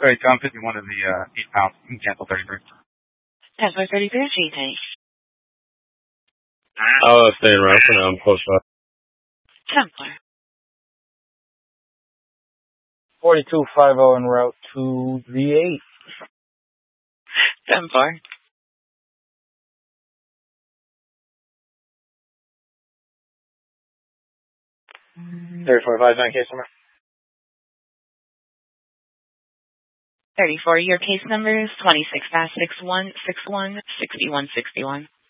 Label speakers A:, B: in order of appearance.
A: All right, Tom, 51 of the 8 pounds. You can cancel 33.
B: Templar 33, GT.
C: I'll stay in route for now. I'm close up.
B: Templar.
D: 4250 en route to the 8.
B: Templar.
D: 3459 case number.
B: 34, your case number is 26-6161-6161.